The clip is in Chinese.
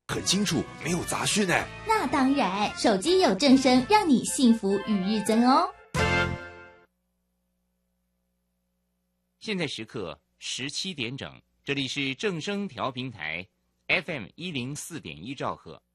很清楚，没有杂讯哎。 那当然，手机有正声，让你幸福与日增哦。 现在时刻17点整，这里是正声调频台 FM104.1兆赫。